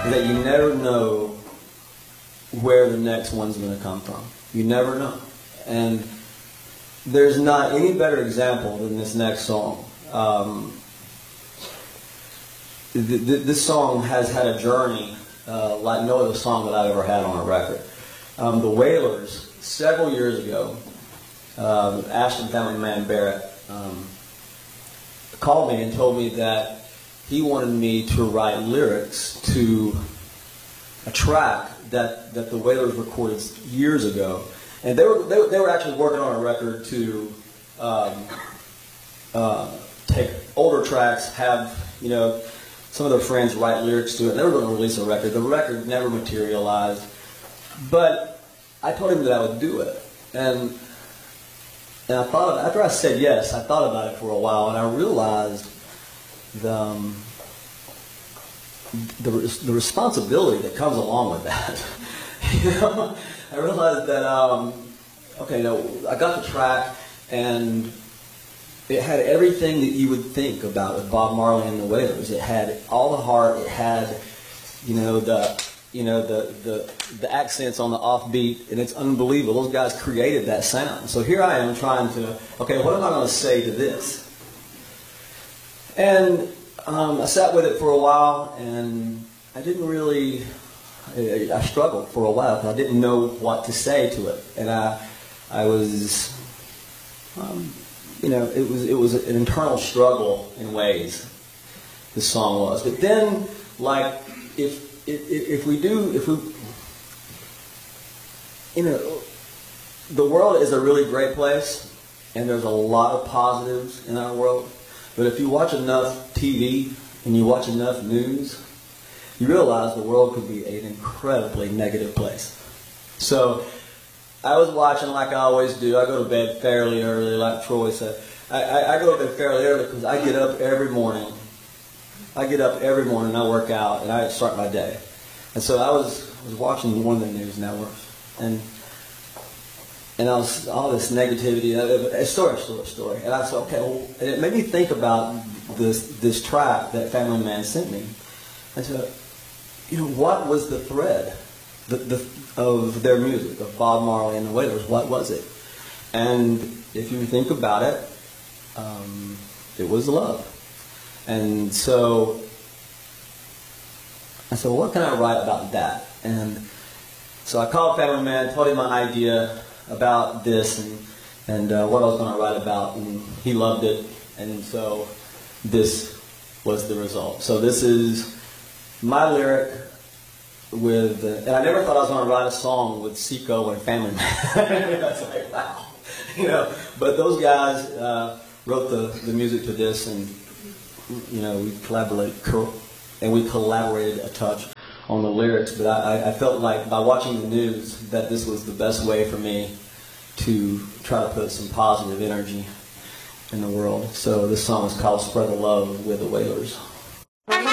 is that you never know where the next one's going to come from. You never know. And there's not any better example than this next song. This song has had a journey like no other song that I've ever had on a record. The Wailers, several years ago, Ashton Family Man Barrett called me and told me that he wanted me to write lyrics to a track that the Wailers recorded years ago, and they were actually working on a record to take older tracks, have some of their friends write lyrics to it. They were going to release a record. The record never materialized, but I told him that I would do it, and I thought, after I said yes, I thought about it for a while, and I realized the responsibility that comes along with that. I realized that, I got the track, and it had everything that you would think about with Bob Marley and the Wailers. It had all the heart. It had, the accents on the offbeat, and it's unbelievable. Those guys created that sound. So here I am trying to, what am I going to say to this? And I sat with it for a while, and I didn't really, I struggled for a while because I didn't know what to say to it. And I was, it was an internal struggle in ways, this song was. But then, the world is a really great place, and there's a lot of positives in our world. But if you watch enough TV and you watch enough news, you realize the world could be an incredibly negative place. So I was watching like I always do. I go to bed fairly early, like Troy said. I go to bed fairly early because I get up every morning. And I work out, and I start my day. And so I was watching one of the news networks, and I was all this negativity, story. And I said, and it made me think about this track that Family Man sent me. I said, what was the thread of their music, of Bob Marley and the Wailers? What was it? And if you think about it, it was love. And so I said, well, what can I write about that? And so I called Family Man, told him my idea about this and what I was going to write about, and he loved it. And so this was the result. So this is my lyric with, and I never thought I was going to write a song with Seco and Family Man. That's like, wow. But those guys wrote the music to this, and we collaborated a touch on the lyrics. But I felt like by watching the news that this was the best way for me to try to put some positive energy in the world. So this song is called "Spread the Love" with the Wailers.